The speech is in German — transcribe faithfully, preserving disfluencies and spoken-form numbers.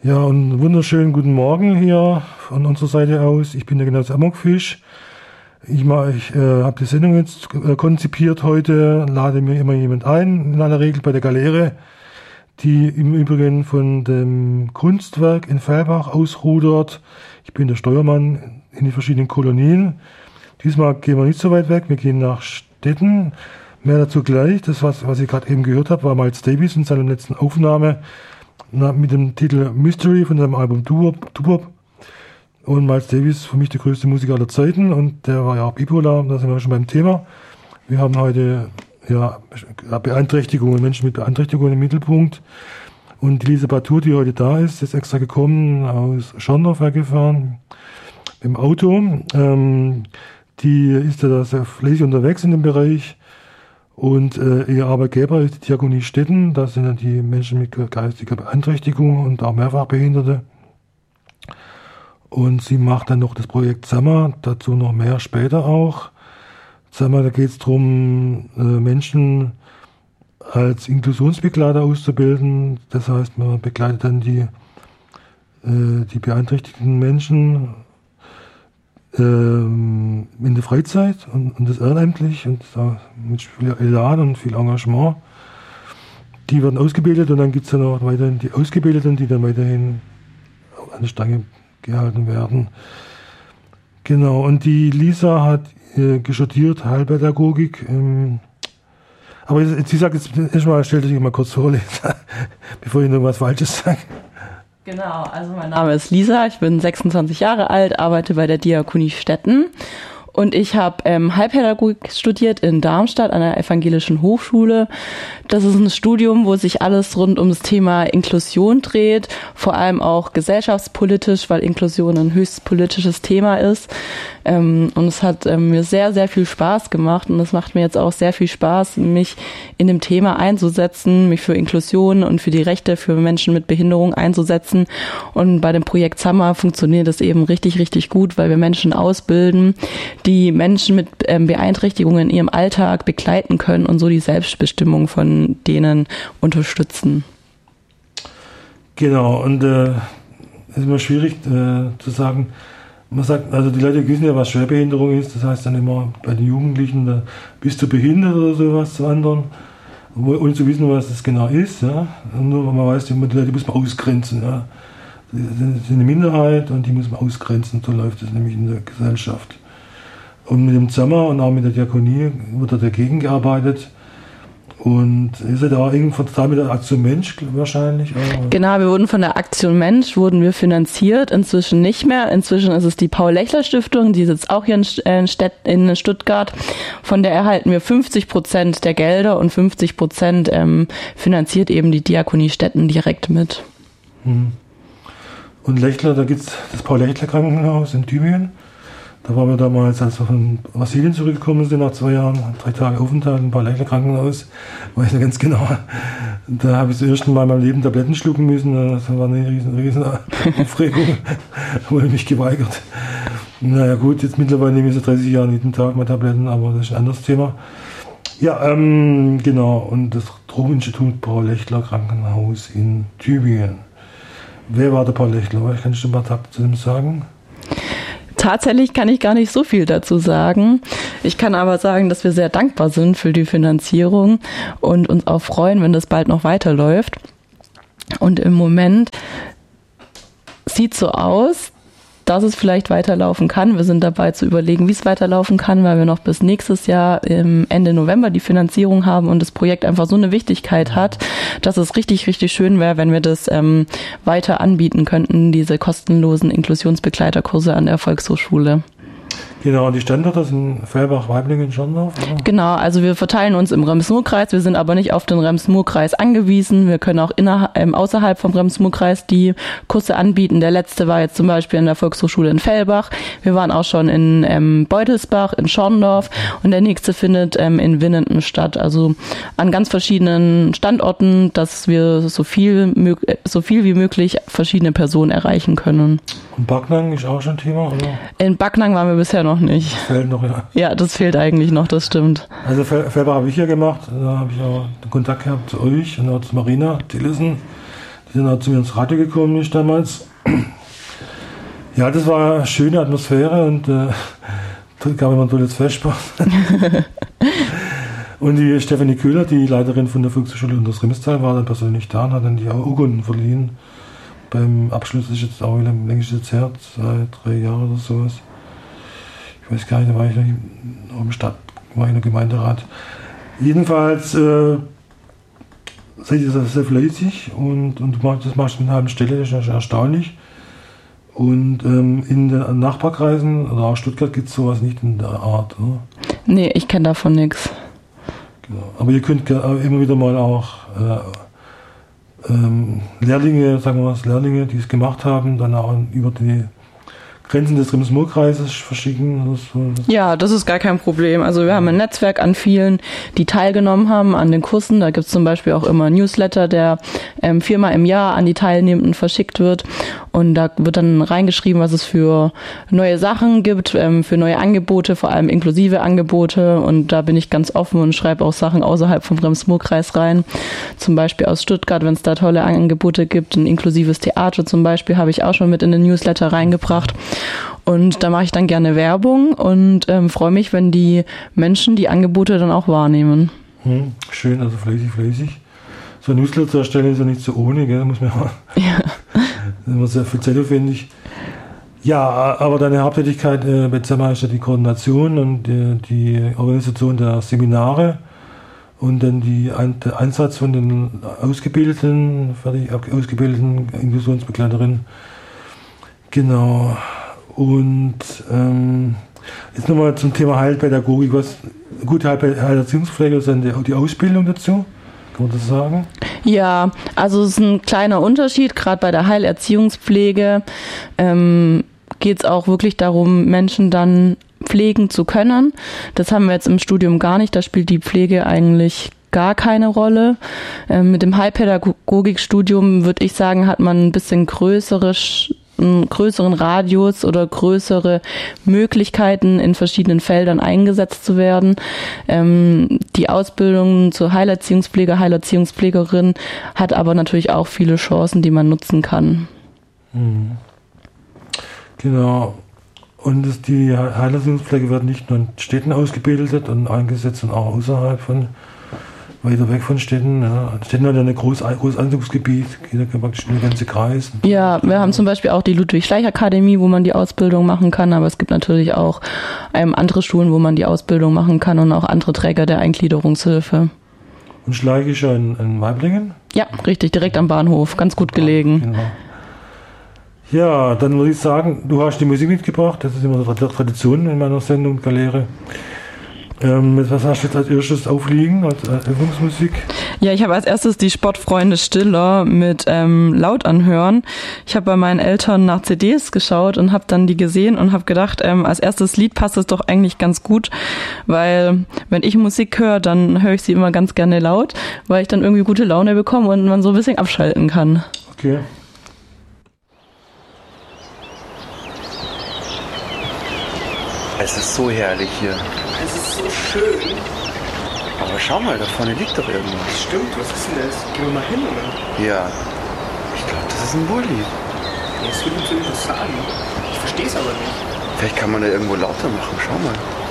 Ja, und wunderschönen guten Morgen hier von unserer Seite aus. Ich bin der Genosse Amokfisch. Ich, ich äh, habe die Sendung jetzt äh, konzipiert heute, lade mir immer jemand ein, in aller Regel bei der Galeere, die im Übrigen von dem Kunstwerk in Fellbach ausrudert. Ich bin der Steuermann in die verschiedenen Kolonien. Diesmal gehen wir nicht so weit weg, wir gehen nach Stetten. Mehr dazu gleich. Das, was, was ich gerade eben gehört habe, war Miles Davis in seiner letzten Aufnahme mit dem Titel Mystery von seinem Album Doo-Wop. Und Miles Davis für mich der größte Musiker aller Zeiten und der war ja auch bipolar, da sind wir schon beim Thema. Wir haben heute ja Beeinträchtigungen, Menschen mit Beeinträchtigungen im Mittelpunkt. Und die Lisa Batur, die heute da ist, ist extra gekommen, aus Schorndorf hergefahren, im Auto. Ähm, die ist ja da sehr fleißig unterwegs in dem Bereich. Und äh, ihr Arbeitgeber ist die Diakonie Stetten, das sind ja die Menschen mit geistiger Beeinträchtigung und auch Mehrfachbehinderte. Und sie macht dann noch das Projekt Summer, dazu noch mehr später auch. Summer, da geht es darum, äh, Menschen als Inklusionsbegleiter auszubilden. Das heißt, man begleitet dann die, äh, die beeinträchtigten Menschen in der Freizeit und, und das ehrenamtlich und mit viel Elan und viel Engagement. Die werden ausgebildet und dann gibt es dann auch weiterhin die Ausgebildeten, die dann weiterhin an der Stange gehalten werden. Genau, und die Lisa hat äh, studiert Heilpädagogik. Ähm, aber jetzt, sie sagt jetzt erstmal, stell dich mal kurz vor, Lisa, bevor ich noch was Falsches sage. Genau, also mein Name ist Lisa, ich bin sechsundzwanzig Jahre alt, arbeite bei der Diakonie Stetten und ich habe ähm, Heilpädagogik studiert in Darmstadt an der Evangelischen Hochschule. Das ist ein Studium, wo sich alles rund um das Thema Inklusion dreht, vor allem auch gesellschaftspolitisch, weil Inklusion ein höchst politisches Thema ist. Ähm, und es hat ähm, mir sehr, sehr viel Spaß gemacht und es macht mir jetzt auch sehr viel Spaß, mich in dem Thema einzusetzen, mich für Inklusion und für die Rechte für Menschen mit Behinderung einzusetzen. Und bei dem Projekt Summer funktioniert das eben richtig, richtig gut, weil wir Menschen ausbilden, die Menschen mit ähm, Beeinträchtigungen in ihrem Alltag begleiten können und so die Selbstbestimmung von denen unterstützen. Genau, und äh, es ist immer schwierig äh, zu sagen, man sagt, also die Leute wissen ja, was Schwerbehinderung ist, das heißt dann immer bei den Jugendlichen, da bist du behindert oder sowas zu anderen, ohne zu wissen, was das genau ist. Ja? Und nur wenn man weiß, die Leute muss man ausgrenzen. Ja? Die sind eine Minderheit und die muss man ausgrenzen, so läuft es nämlich in der Gesellschaft. Und mit dem Summer und auch mit der Diakonie wird da dagegen gearbeitet. Und ist ja da irgendwann mit der Aktion Mensch wahrscheinlich? Oder? Genau, wir wurden von der Aktion Mensch, wurden wir finanziert, inzwischen nicht mehr. Inzwischen ist es die Paul-Lechler-Stiftung, die sitzt auch hier in, Städt, in Stuttgart. Von der erhalten wir fünfzig Prozent der Gelder und fünfzig Prozent ähm, finanziert eben die Diakonie Stetten direkt mit. Und Lechler, da gibt es das Paul-Lechler-Krankenhaus in Tübingen. Da waren wir damals, als wir von Brasilien zurückgekommen sind, nach zwei Jahren, drei Tage Aufenthalt im Paul-Lechler-Krankenhaus, weiß ich noch ganz genau. Da habe ich das erste Mal in meinem Leben Tabletten schlucken müssen. Das war eine riesen, riesen Aufregung. Habe ich mich geweigert. Naja gut, jetzt mittlerweile nehme ich seit dreißig Jahren jeden Tag mal Tabletten, aber das ist ein anderes Thema. Ja, ähm, genau. Und das Drogeninstitut Paul-Lechler-Krankenhaus in Tübingen. Wer war der Paul Lechler? Kannst du ein paar Takte zu dem sagen? Tatsächlich kann ich gar nicht so viel dazu sagen. Ich kann aber sagen, dass wir sehr dankbar sind für die Finanzierung und uns auch freuen, wenn das bald noch weiterläuft. Und im Moment sieht so aus, dass es vielleicht weiterlaufen kann. Wir sind dabei zu überlegen, wie es weiterlaufen kann, weil wir noch bis nächstes Jahr im Ende November die Finanzierung haben und das Projekt einfach so eine Wichtigkeit hat, dass es richtig, richtig schön wäre, wenn wir das ähm, weiter anbieten könnten, diese kostenlosen Inklusionsbegleiterkurse an der Volkshochschule. Genau, und die Standorte sind Fellbach, Weiblingen, Schorndorf? Oder? Genau, also wir verteilen uns im Rems-Murr-Kreis, wir sind aber nicht auf den Rems-Murr-Kreis angewiesen. Wir können auch innerhalb, ähm, außerhalb vom Rems-Murr-Kreis die Kurse anbieten. Der letzte war jetzt zum Beispiel in der Volkshochschule in Fellbach. Wir waren auch schon in ähm, Beutelsbach, in Schorndorf und der nächste findet ähm, in Winnenden statt. Also an ganz verschiedenen Standorten, dass wir so viel, mög- so viel wie möglich verschiedene Personen erreichen können. Und Backnang ist auch schon Thema, oder? In Backnang waren wir bisher noch nicht. Das fehlt noch, ja. Ja, das fehlt eigentlich noch, das stimmt. Also Fellbach habe ich ja gemacht, da habe ich auch den Kontakt gehabt zu euch und auch zu Marina Tillissen, die dann auch zu mir ins Radio gekommen ist damals. Ja, das war eine schöne Atmosphäre und äh, da gab immer ein tolles Vesper. Und die Stefanie Köhler, die Leiterin von der Volkshochschule Unters-Rimstal, war dann persönlich da und hat dann die Urkunden verliehen. Beim Abschluss ist jetzt auch länger jetzt her, zwei, drei Jahre oder sowas. Ich weiß gar nicht, da war ich noch im Stadt, war ich noch Gemeinderat. Jedenfalls äh, seid ihr sehr fleißig und, und du machst, das machst du mit einer halben Stelle, das ist erstaunlich. Und ähm, in den Nachbarkreisen oder auch Stuttgart gibt es sowas nicht in der Art, oder? Nee, ich kenne davon nichts. Genau. Aber ihr könnt immer wieder mal auch äh, ähm, Lehrlinge, sagen wir mal, Lehrlinge, die es gemacht haben, dann auch über die Grenzen des Rems-Murr-Kreises verschicken oder so. Ja, das ist gar kein Problem. Also wir haben ein Netzwerk an vielen, die teilgenommen haben an den Kursen. Da gibt es zum Beispiel auch immer ein Newsletter, der ähm, viermal im Jahr an die Teilnehmenden verschickt wird. Und da wird dann reingeschrieben, was es für neue Sachen gibt, ähm, für neue Angebote, vor allem inklusive Angebote. Und da bin ich ganz offen und schreibe auch Sachen außerhalb vom Rems-Murr-Kreis rein. Zum Beispiel aus Stuttgart, wenn es da tolle Angebote gibt. Ein inklusives Theater zum Beispiel habe ich auch schon mit in den Newsletter reingebracht. Und da mache ich dann gerne Werbung und ähm, freue mich, wenn die Menschen die Angebote dann auch wahrnehmen. Hm, schön, also fleißig, fleißig. So ein Newsletter zu erstellen ist ja nicht so ohne, gell? Muss man ja. Das ist immer sehr viel zeitaufwendig. Ja, aber deine Haupttätigkeit äh, bei Z E M A ist ja die Koordination und äh, die Organisation der Seminare und dann die, ein, der Einsatz von den ausgebildeten, fertig ausgebildeten Inklusionsbegleiterinnen. Genau. Und ähm, jetzt nochmal zum Thema Heilpädagogik. Was gute Heilerziehungspflege ist dann die, die Ausbildung dazu? Kann man das sagen? Ja, also es ist ein kleiner Unterschied. Gerade bei der Heilerziehungspflege ähm, geht es auch wirklich darum, Menschen dann pflegen zu können. Das haben wir jetzt im Studium gar nicht. Da spielt die Pflege eigentlich gar keine Rolle. Ähm, mit dem Heilpädagogikstudium würde ich sagen, hat man ein bisschen größere einen größeren Radius oder größere Möglichkeiten in verschiedenen Feldern eingesetzt zu werden. Ähm, die Ausbildung zur Heilerziehungspfleger, Heilerziehungspflegerin hat aber natürlich auch viele Chancen, die man nutzen kann. Mhm. Genau. Und das, die Heilerziehungspflege wird nicht nur in Städten ausgebildet und eingesetzt und auch außerhalb von weiter weg von Städten. Ja. Städten hat ja ein großes, großes Anzugsgebiet, geht ja praktisch der ganze Kreis. Ja, wir haben zum Beispiel auch die Ludwig-Schleich-Akademie, wo man die Ausbildung machen kann, aber es gibt natürlich auch ähm, andere Schulen, wo man die Ausbildung machen kann und auch andere Träger der Eingliederungshilfe. Und Schleich ist ja in, in Weiblingen? Ja, richtig, direkt am Bahnhof, ganz gut gelegen. Genau. Ja, dann würde ich sagen, du hast die Musik mitgebracht, das ist immer eine Tradition in meiner Sendung Galeere. Ähm, was hast du jetzt als erstes aufliegen, als Eröffnungsmusik? Ja, ich habe als erstes die Sportfreunde Stiller mit ähm, Laut anhören. Ich habe bei meinen Eltern nach C Ds geschaut und habe dann die gesehen und habe gedacht, ähm, als erstes Lied passt es doch eigentlich ganz gut, weil wenn ich Musik höre, dann höre ich sie immer ganz gerne laut, weil ich dann irgendwie gute Laune bekomme und man so ein bisschen abschalten kann. Okay. Es ist so herrlich hier. Es ist so schön. Aber schau mal, da vorne liegt doch irgendwas. Stimmt, was ist denn das? Gehen wir mal hin, oder? Ja. Ich glaube, das ist ein Bulli. Das will natürlich was sagen. Ich verstehe es aber nicht. Vielleicht kann man da irgendwo lauter machen. Schau mal.